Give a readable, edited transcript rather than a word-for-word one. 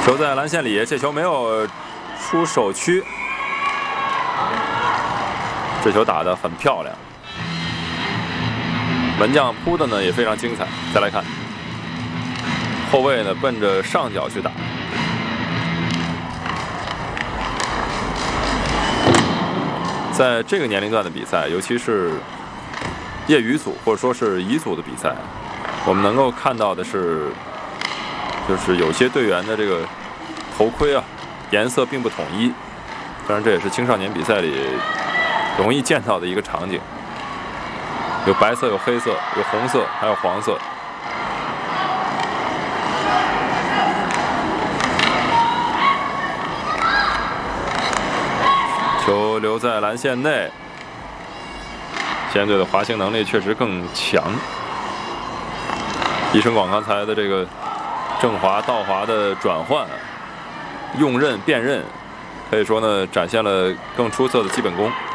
球在篮线里，这球没有出手区，这球打得很漂亮。门将扑的呢也非常精彩。再来看，后卫呢奔着上角去打。在这个年龄段的比赛，尤其是业余组或者说是乙组的比赛，我们能够看到的是，就是有些队员的这个头盔啊颜色并不统一。当然，这也是青少年比赛里容易见到的一个场景。有白色，有黑色，有红色，还有黄色。球留在篮线内，西安队的滑行能力确实更强。宜生广刚才的这个正滑、倒滑的转换、用刃、辨认，可以说呢展现了更出色的基本功。